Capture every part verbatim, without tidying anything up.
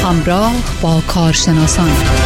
همراه با کارشناسان.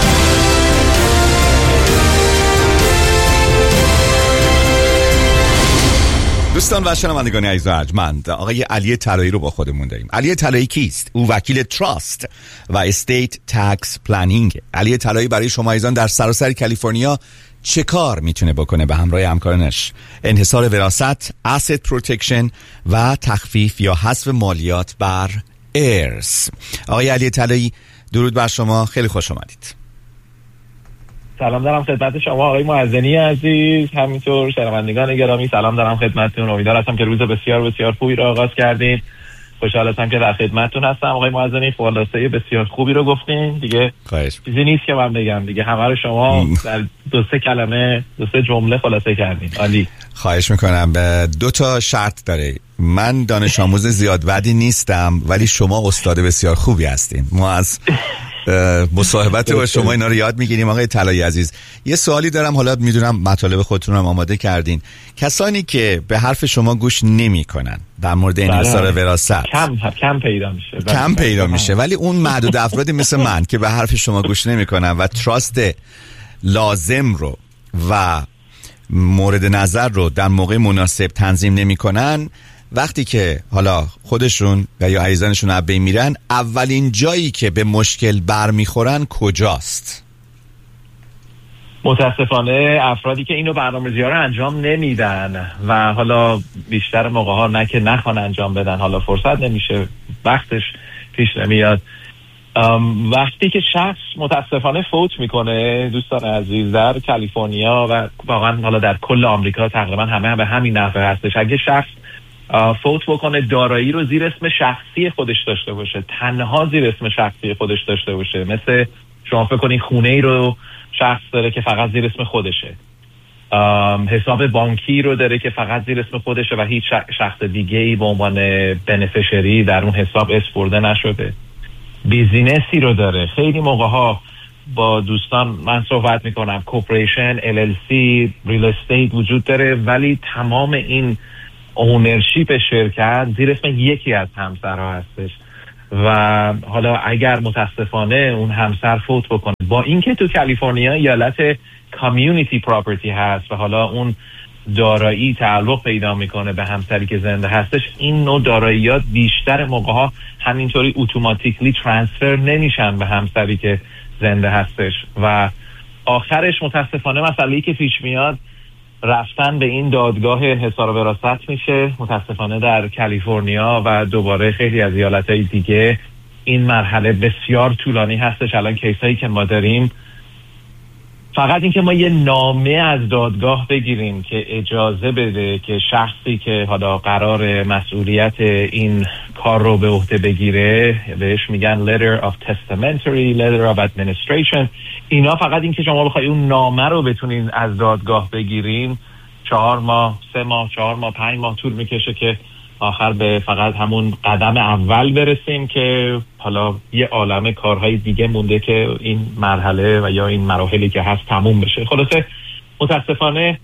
دوستان و شنوندگان عزیز و ارجمند، آقای علی طلایی رو با خودمون داریم. علی طلایی کیست؟ او وکیل تراست و استیت تکس پلنینگ. علی طلایی برای شما عزیزان در سراسر کالیفرنیا چه کار میتونه بکنه به همراه همکارانش؟ انحصار وراثت، asset protection و تخفیف یا حذف مالیات بر ارث. آقای علی طلایی، درود بر شما، خیلی خوش آمدید. سلام دارم خدمت شما آقای معزنی عزیز، همینطور شنوندگان گرامی سلام دارم خدمتتون. امیدوار هستم که روز بسیار بسیار خوبی رو آغاز کردین. خوشحال هستم که در خدمتتون هستم آقای معزنی. خلاصه بسیار خوبی رو گفتین دیگه، خواهش. چیزی نیست که من بگم دیگه، همه رو شما در دو سه کلمه دو سه جمله خلاصه کردین. عالی. خواهش میکنم. دو تا شرط داره. من دانش آموز زیاد ودی نیستم، ولی شما استاد بسیار خوبی هستین. ما از مصاحبت با شما اینا رو یاد میگیریم. آقای طلایی عزیز، یه سوالی دارم، حالا میدونم مطالب خودتون هم آماده کردین. کسانی که به حرف شما گوش نمیکنن در مورد انحصار وراثت کم کم پیدا میشه کم پیدا میشه ولی اون معدود افرادی مثل من که به حرف شما گوش نمیکنن و تراست لازم رو و مورد نظر رو در موقع مناسب تنظیم نمیکنن، وقتی که حالا خودشون و یا عزیزانشون از بین میرن، اولین جایی که به مشکل برمیخورن کجاست؟ متاسفانه افرادی که اینو برنامه‌ریزی‌ها رو انجام نمیدن و حالا بیشتر موقع‌ها نه که نخوان انجام بدن، حالا فرصت نمیشه، وقتش پیش نمیاد. وقتی که شخص متاسفانه فوت میکنه دوستان عزیز در کالیفرنیا و واقعا حالا در کل آمریکا تقریبا همه به همین نحوه هستش، اگه شخص فوت بکنه دارایی رو زیر اسم شخصی خودش داشته باشه، تنها زیر اسم شخصی خودش داشته باشه، مثل شما فکر کنید خونه ای رو شخص داره که فقط زیر اسم خودشه، حساب بانکی رو داره که فقط زیر اسم خودشه و هیچ شخص دیگه ای به عنوان بنفیشری در اون حساب اسپرده نشده، بیزینسی رو داره. خیلی موقع ها با دوستان من صحبت میکنم، کورپوریشن، ال ال سی، ریل استیت وجود داره ولی تمام این اونرشیپ شرکت زیر اسم یکی از همسرها هستش و حالا اگر متاسفانه اون همسر فوت بکنه، با اینکه تو کالیفرنیا ایالت کامیونیتی پراپرتی هست و حالا اون دارایی تعلق پیدا میکنه به همسری که زنده هستش، این نوع داراییات بیشتر موقعها همینطوری اتوماتیکلی ترانسفر نمیشن به همسری که زنده هستش و آخرش متاسفانه مسئله‌ای که پیش میاد رفتن به این دادگاه انحصار وراثت میشه. متاسفانه در کالیفرنیا و دوباره خیلی از ایالتهای دیگه این مرحله بسیار طولانی هستش. الان کیسایی که ما داریم فقط این که ما یه نامه از دادگاه بگیریم که اجازه بده که شخصی که حالا قرار مسئولیت این کار رو به عهده بگیره، بهش میگن letter of testamentary, letter of administration، اینا فقط این که شما بخوای اون نامه رو بتونین از دادگاه بگیرین چهار ماه، سه ماه، چهار ماه، پنج ماه طول میکشه که آخر به فقط همون قدم اول برسیم که حالا یه عالمه کارهای دیگه مونده که این مرحله و یا این مراحلی که هست تموم بشه. خلاصه متاسفانه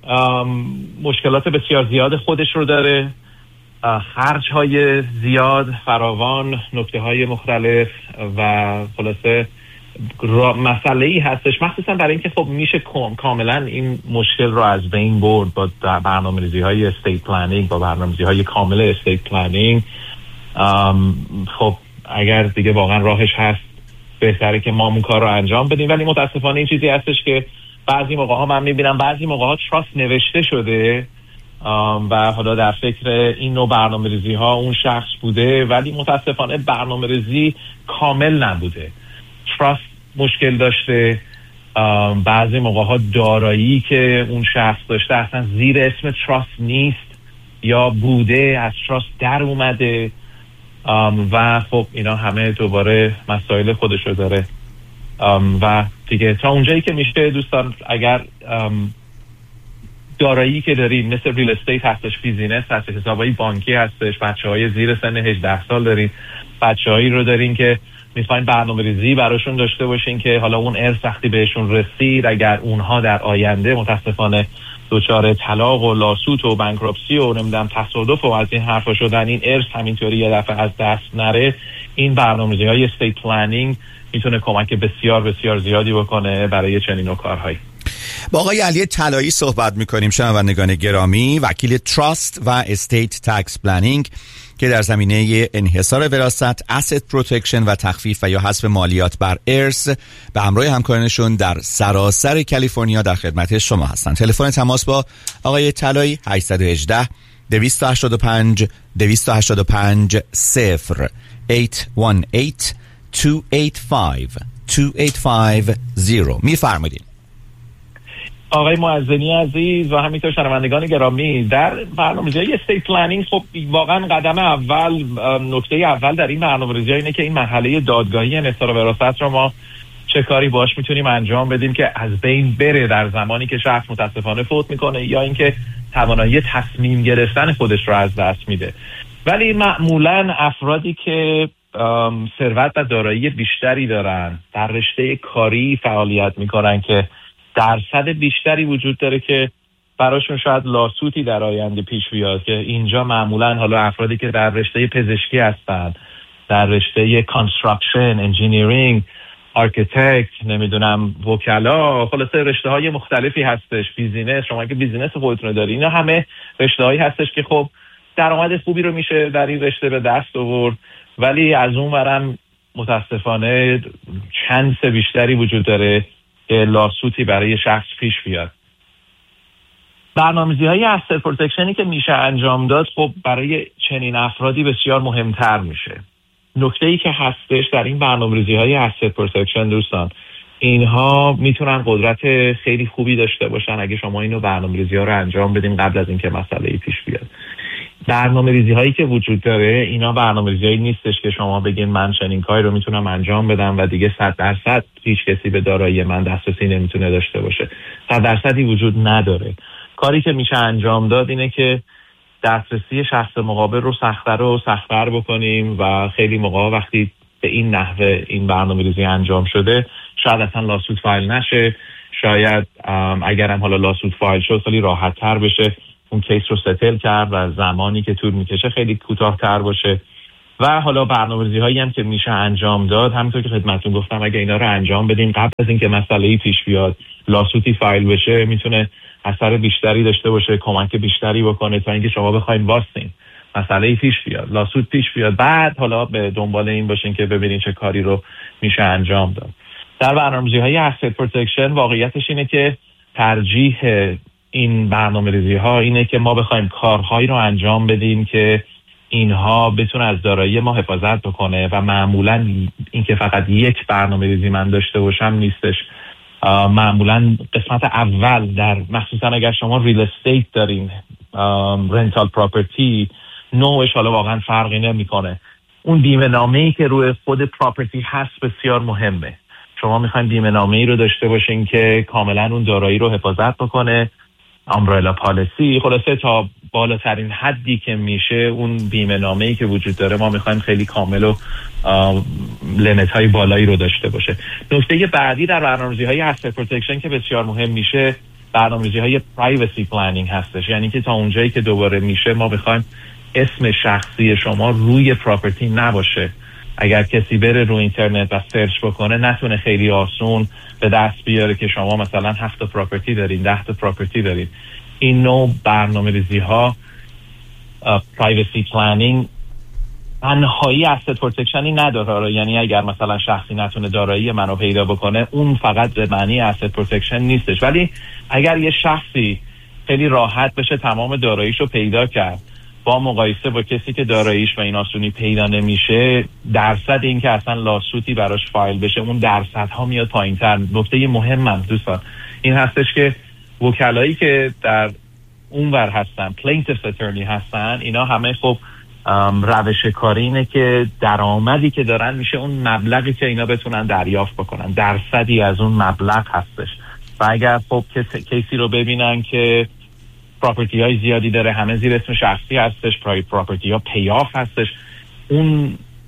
مشکلات بسیار زیاد خودش رو داره، خرج های زیاد فراوان، نکته های مختلف و خلاصه مسئله ای هستش، مخصوصا برای اینکه خب میشه کاملا این مشکل رو از بین برد با برنامه‌ریزی های استیت پلنینگ، با برنامه‌ریزی های کامل استیت پلنینگ. خب اگر دیگه واقعا راهش هست بهتره که ما اون کار رو انجام بدیم، ولی متاسفانه این چیزی هستش که بعضی موقع ها من میبینم بعضی موقع ها تراست نوشته شده و حالا در فکر این نوع برنامه‌ریزی ها اون شخص بوده ولی متاسفانه برنامه‌ریزی کامل نبوده، تراست مشکل داشته، بعضی موقع ها دارایی که اون شخص داشته اصلا زیر اسم تراست نیست یا بوده از تراست در اومده و خب اینا همه دوباره مسائل خودشو داره و دیگه تا اونجایی که میشه دوستان، اگر دارایی که دارین مثل ریل استیت هستش، بیزینس هستش، حسابای بانکی هستش، بچه های زیر سن هجده سال دارین، بچه‌هایی رو دارین که میخواین برنامه‌ریزی براشون داشته باشین که حالا اون ارث وقتی بهشون رسید، اگر اونها در آینده متاسفانه دچار طلاق و لاسوت و بانکراپسی و نمیدونم تصادف و از این حرفا شدن، این ارث همینطوری یه دفعه از دست نره. این برنامه‌ریزی‌های استیت پلنینگ میتونه کمک بسیار بسیار زیادی بکنه برای چنین و کارهایی. با آقای علی طلایی صحبت میکنیم، شنوندگان گرامی، وکیل تراست و استیت تکس پلنینگ که در زمینه انحصار وراثت، asset پروتکشن و تخفیف و یا حذف مالیات بر ارث به همراه همکارانشون در سراسر کالیفرنیا در خدمت شما هستند. تلفن تماس با آقای طلایی هشت یک هشت دویست و هشتاد و پنج دویست و هشتاد و پنج صفر هشت یک هشت دو هشت پنج دو هشت پنج صفر. میفرمایید. آقای معزنی عزیز و همینطور شنوندگان گرامی، در برنامه‌ریزی استیت پلنینگ خب واقعا قدم اول، نکته اول در این برنامه‌ریزی اینه که این مرحله دادگاهی انحصار وراثت رو ما چه کاری باش میتونیم انجام بدیم که از بین بره در زمانی که شخص متاسفانه فوت میکنه یا اینکه توانایی تصمیم گرفتن خودش رو از دست میده. ولی معمولا افرادی که ثروت و دارایی بیشتری دارن، در رشته کاری فعالیت میکنن که درصد بیشتری وجود داره که براشون شاید لاسوتی در آینده پیش بیاد، که اینجا معمولا حالا افرادی که در رشته پزشکی هستن، در رشته کانستراکشن، انجینیرینگ، آرکیتکت، نمیدونم وکلا، خلاصه رشته های مختلفی هستش، بیزینس، شما که بیزینس خودتون داری، اینا همه رشته هایی هستش که خب درآمد خوبی رو میشه در این رشته به دست آورد، ولی از اون ورم متاسفانه چانس بیشتری وجود داره که لاسوتی برای شخص پیش بیاد. برنامه‌ریزی های asset پروتکشنی که میشه انجام داد خب برای چنین افرادی بسیار مهمتر میشه. نکته‌ای که هستش در این برنامه‌ریزی های asset پروتکشن دوستان، اینها میتونن قدرت خیلی خوبی داشته باشن اگه شما اینو برنامه‌ریزی ها رو انجام بدین قبل از اینکه مسئله پیش بیاد. برنامه‌ریزی هایی که وجود داره اینا برنامه‌ریزی هایی نیستش که شما بگین من چنین کاری رو میتونم انجام بدم و دیگه صد درصد هیچ کسی به دارایی من دسترسی نمیتونه داشته باشه. صد درصدی وجود نداره. کاری که میشه انجام داد اینه که دسترسی شخص مقابل رو سخت‌تر و سخت‌تر بکنیم و خیلی موقع وقتی به این نحوه این برنامه‌ریزی انجام شده شاید اصلا لاسوت فایل نشه، شاید اگرم حالا لاسوت فایل شد خیلی راحت‌تر بشه اون کیس رو ستل کرد و زمانی که طول میکشه خیلی کوتاه‌تر باشه. و حالا برنامه‌ریزی هایی هم که میشه انجام داد، همونطور که خدمتتون گفتم اگه اینا رو انجام بدیم قبل از اینکه مسئله‌ای پیش بیاد، لاسوتی فایل بشه، میتونه اثر بیشتری داشته باشه، کمک بیشتری بکنه تا اینکه شما بخواید واسطین مسئله‌ای پیش بیاد، لاسوت پیش بیاد، بعد حالا به دنبال این باشین که ببینین چه کاری رو میشه انجام داد. در برنامه‌ریزی های asset پروتکشن واقعیتش اینه که ترجیح این برنامه‌ریزی ها اینه که ما بخوایم کارهایی رو انجام بدیم که اینها بتونه از دارایی ما حفاظت بکنه و معمولا این که فقط یک برنامه‌ریزی من داشته باشم نیستش. معمولا قسمت اول در مخصوصا اگر شما ریل استیت دارین، رنتال پراپرتی، نوعش حالا واقعا فرقی نمیکنه. اون بیمه نامه‌ای که روی خود پراپرتی هست بسیار مهمه. شما میخواین بیمه نامه‌ای رو داشته باشین که کاملا اون دارایی رو حفاظت بکنه، امبرلا پالیسی، خلاصه تا بالاترین حدی که میشه اون بیمه نامه‌ای که وجود داره ما میخوایم خیلی کامل و لیمیت های بالایی رو داشته باشه. نکته بعدی در برنامه‌ریزی های asset پروتکشن که بسیار مهم میشه برنامه‌ریزی های پرایوسی پلنینگ هستش، یعنی که تا اونجایی که دوباره میشه ما میخوایم اسم شخصی شما روی پراپرتی نباشه. اگر کسی بره رو اینترنت و سرچ بکنه نتونه خیلی آسون به دست بیاره که شما مثلا هفت تا پراپرتی دارین، ده تا پراپرتی دارین. این نوع برنامه‌ریزی ها پرایوسی پلنینگ تنهایی asset پروتکشنی نداره، یعنی اگر مثلا شخصی نتونه دارایی منو پیدا بکنه اون فقط به معنی asset پروتکشن نیستش، ولی اگر یه شخصی خیلی راحت بشه تمام داراییشو پیدا کرد با مقایسه با کسی که داراییش و این آسونی پیدا نمیشه، درصد این که اصلا لاسوتی براش فایل بشه اون درصدها میاد پایین‌تر. نکته مهمم دوستان این هستش که وکلایی که در اونور هستن، plaintiff's attorney هستن، اینا همه خب روش کاری اینه که درآمدی که دارن میشه اون مبلغی که اینا بتونن دریافت بکنن، درصدی از اون مبلغ هستش. و اگر خب کیسی رو ببینن که پراپرتی های زیادی داره، همه زیر اسم شخصی هستش، پراپرتی ها پیاف هستش، اون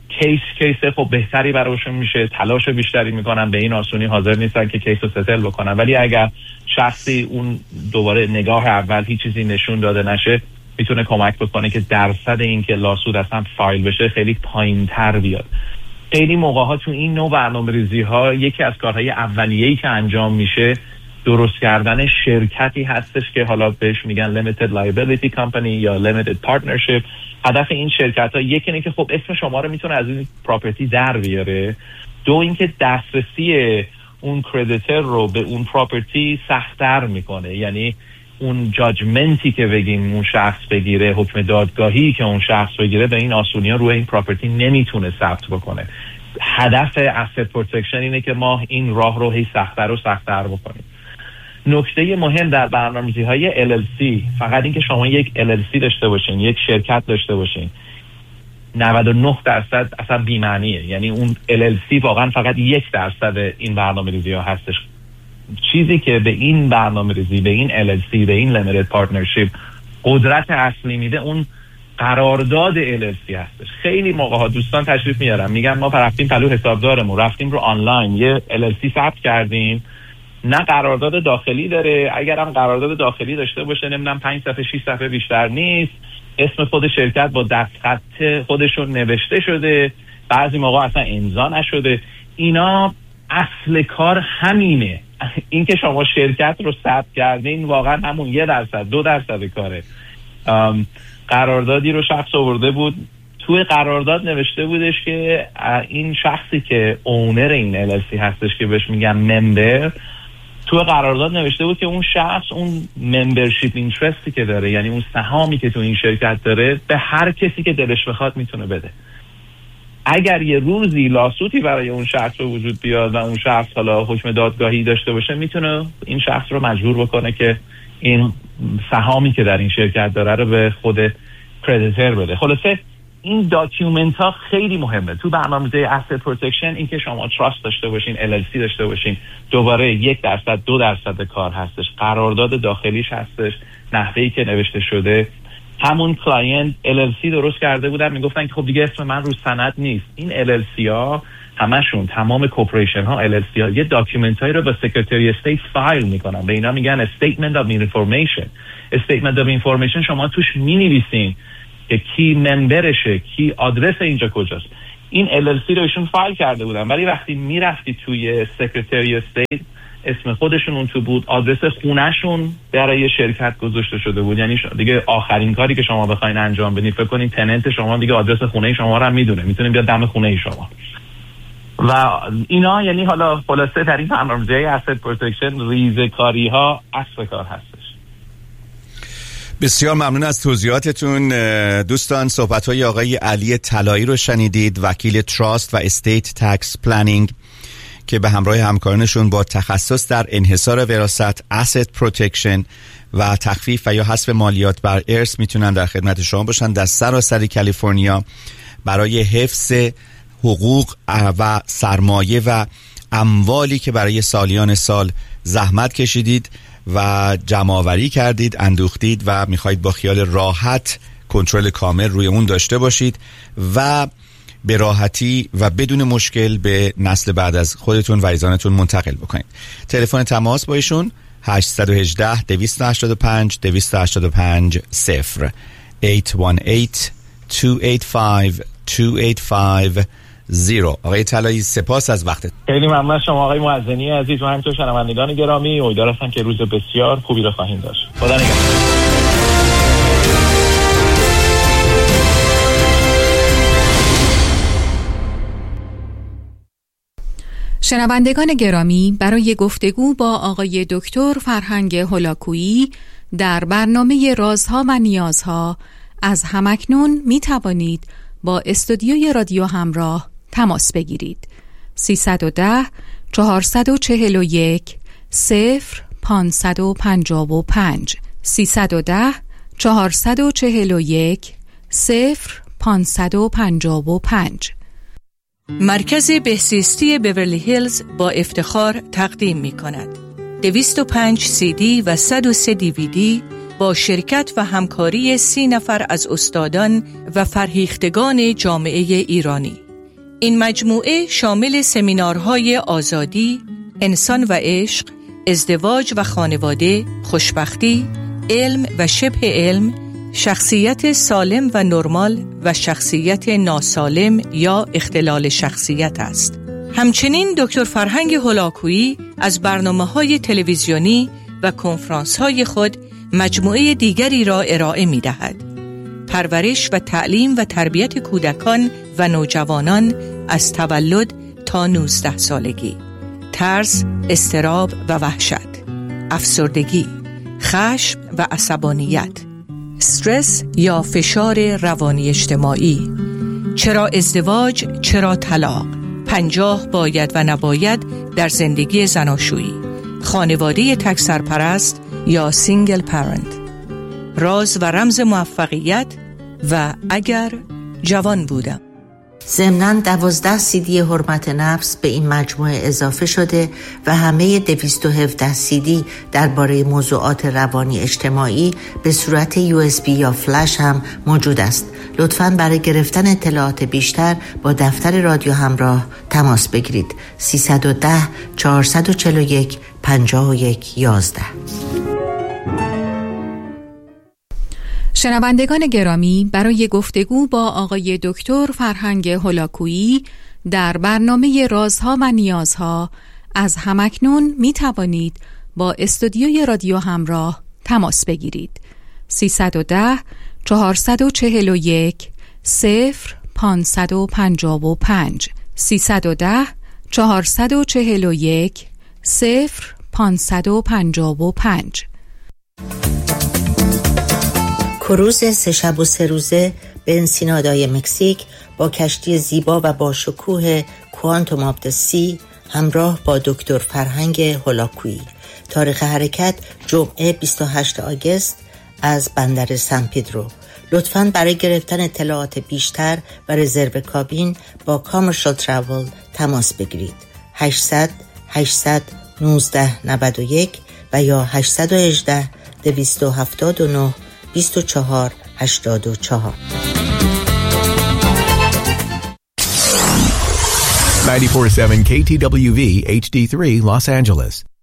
کیس کیس خب بهتری براشون میشه، تلاش بیشتری میکنن، به این آسونی حاضر نیستن که کیس رو ستل بکنن. ولی اگر شخصی اون دوباره نگاه اول هیچ چیزی نشون داده نشه، میتونه کمک بکنه که درصد این که لاسود اصلا فایل بشه خیلی پایین تر بیاد. خیلی موقع ها تو این نوع برنامه‌ریزی ها یکی از کارهای اولیه‌ای که انجام میشه درست کردن شرکتی هستش که حالا بهش میگن limited liability company یا limited partnership. هدف این شرکت ها یکی اینه که خب اسم شما رو میتونه از این پراپرتی در بیاره، دو اینکه دسترسی اون کردیتر رو به اون پراپرتی سخت‌تر میکنه. یعنی اون جاجمنتی که بگیم اون شخص بگیره، حکم دادگاهی که اون شخص بگیره، به این آسونی ها روی این پراپرتی نمیتونه ثبت بکنه. هدف asset protection اینه که ما این راه رو هی سخت‌تر و سخت‌تر بکنیم. نکته مهم در برنامه‌ریزی های ال ال سی فقط این که شما یک ال ال سی داشته باشین، یک شرکت داشته باشین، نود و نه درصد اصلا بی‌معنیه. یعنی اون ال ال سی واقعا فقط یک درصد این برنامه‌ریزی ها هستش. چیزی که به این برنامه‌ریزی، به این ال ال سی، به این limited partnership قدرت اصلی میده، اون قرارداد ال ال سی هستش. خیلی موقع ها دوستان تشریف میارن میگن ما رفتیم پلو حسابدارمون، رفتیم رو آنلاین یه ال ال سی ثبت کردیم، نه قرارداد داخلی داره، اگرم قرارداد داخلی داشته باشه نمیدونم پنج صفحه شش صفحه بیشتر نیست، اسم خود شرکت با دستخط خودشون نوشته شده، بعضی موقع اصلا امضا نشده. اینا اصل کار همینه. این که شما شرکت رو ثبت کردین واقعا همون یه درصد دو درصد کاره. قراردادی رو شخص آورده بود، توی قرارداد نوشته بودش که این شخصی که اونر این ال ال سی هستش که بهش میگن ممبر، توی قرارداد نوشته بود که اون شخص اون ممبرشیپ اینترستی که داره، یعنی اون سهامی که تو این شرکت داره، به هر کسی که دلش بخواد میتونه بده. اگر یه روزی لاسوتی برای اون شخص به وجود بیاد و اون شخص حالا حکم دادگاهی داشته باشه، میتونه این شخص رو مجبور بکنه که این سهامی که در این شرکت داره رو به خود کردیتر بده. خلاصه این داکیومنت ها خیلی مهمه تو برنامه‌ریزی asset protection. این که شما تراست داشته باشین، ال ال سی داشته باشین، دوباره یک درصد دو درصد کار هستش، قرارداد داخلیش هستش، نحوهی که نوشته شده. همون کلاینت ال ال سی درست کرده بودن، میگفتن که خب دیگه اسم من رو سند نیست. این ال ال سی ها همشون، تمام کورپوریشن ها ال ال سی ها یه داکیومنت هایی رو با سکرتری استیت فایل میکنن، به اینا میگن استیتمنت اف اینفورمیشن. استیتمنت اف اینفورمیشن شما توش مینویسین که کی ممبرشه، کی آدرس اینجا کجاست. این ال ال سی رو ایشون فایل کرده بودن، ولی وقتی میرفتی توی سکرتری استیت اسم خودشون اون تو بود، آدرس خونهشون برای شرکت گذاشته شده بود. یعنی دیگه آخرین کاری که شما بخواین انجام بدین، فکر کنین تننت شما دیگه آدرس خونه شما رو هم میدونه، میتونه بیاد دم خونه شما. و اینا یعنی حالا خلاصه در این برنامه‌ریزی asset protection ریزه‌کاری ها اصل کار هستش. بسیار ممنون از توضیحاتتون دوستان. صحبت‌های آقای علی طلایی رو شنیدید، وکیل تراست و استیت تکس پلنینگ که به همراه همکارانشون با تخصص در انحصار وراثت، asset protection و تخفیف و یا حذف مالیات بر ارث میتونن در خدمت شما باشن در سراسر کالیفرنیا برای حفظ حقوق و سرمایه و اموالی که برای سالیان سال زحمت کشیدید و جمع‌آوری کردید، اندوختید و میخواید با خیال راحت کنترل کامل روی اون داشته باشید و به راحتی و بدون مشکل به نسل بعد از خودتون و ایزانتون منتقل بکنید. تلفن تماس با ایشون هشت یک هشت دو هشت پنج دو هشت پنج صفر هشت یک هشت دو هشت پنج دو هشت پنج صفر. آقای طلایی سپاس از وقتت. خیلی ممنون از شما آقای معزنی عزیز و همینطور شنوندگان گرامی. امیدوارم هستم که روز بسیار خوبی رو خواهیم داشت. خدا نگهدار. شنوندگان گرامی، برای گفتگو با آقای دکتر فرهنگ هولاکویی در برنامه رازها و نیازها از همکنون می توانید با استودیوی رادیو همراه تماس بگیرید. سیصد و ده چهارصد و چهل و یک صفر پانصد و پنجاه و پنج سیصد و ده چهارصد و چهل و یک صفر پانصد و پنجاه و پنج. مرکز بهزیستی بیورلی هیلز با افتخار تقدیم می کند دویست و پنج سی دی و صد و سه دیویدی با شرکت و همکاری سی نفر از استادان و فرهیختگان جامعه ایرانی. این مجموعه شامل سمینارهای آزادی، انسان و عشق، ازدواج و خانواده، خوشبختی، علم و شبه علم، شخصیت سالم و نرمال و شخصیت ناسالم یا اختلال شخصیت است. همچنین دکتر فرهنگ هولاکویی از برنامه‌های تلویزیونی و کنفرانس‌های خود مجموعه دیگری را ارائه می‌دهد. پرورش و تعلیم و تربیت کودکان و نوجوانان از تولد تا نوزده سالگی، ترس، اضطراب و وحشت، افسردگی، خشم و عصبانیت، استرس یا فشار روانی اجتماعی، چرا ازدواج، چرا طلاق، پنجاه باید و نباید در زندگی زناشویی، خانواده تک سرپرست یا سینگل پرنت، راز و رمز موفقیت و اگر جوان بودم. ضمناً دوازده سی دی حرمت نفس به این مجموعه اضافه شده و همه دویست و هفده سی دی درباره موضوعات روانی اجتماعی به صورت یو اس بی یا فلش هم موجود است. لطفاً برای گرفتن اطلاعات بیشتر با دفتر رادیو همراه تماس بگیرید. سیصد و ده چهارصد و چهل و یک پنجاه و یک یازده. شنوندگان گرامی، برای گفتگو با آقای دکتر فرهنگ هولاکویی در برنامه رازها و نیازها از همکنون می توانید با استودیوی رادیو همراه تماس بگیرید. سیصد و ده چهارصد و چهل و یک صفر پانصد و پنجاه و پنج سیصد و ده چهارصد و چهل و یک صفر پانصد و پنجاه و پنج. کروز سه شب و سه روزه به انسینادای مکزیک با کشتی زیبا و با شکوه کوانتوم آف د سی همراه با دکتر فرهنگ هولاکویی. تاریخ حرکت جمعه بیست و هشتم آگوست از بندر سن پدرو. لطفاً برای گرفتن اطلاعات بیشتر و رزرو کابین با کامرشال تراول تماس بگیرید. هشتصد هشتصد نوزده نود و یک و یا هشتصد و هجده دویست و هفتاد و نه بیست و چهار هشتاد و چهار. ninety-four point seven K T W V H D three Los Angeles.